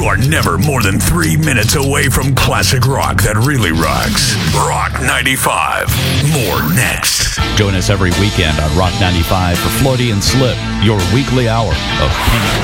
You are never more than 3 minutes away from classic rock that really rocks. Rock 95. More next. Join us every weekend on Rock 95 for Floaty and Slip, your weekly hour of pink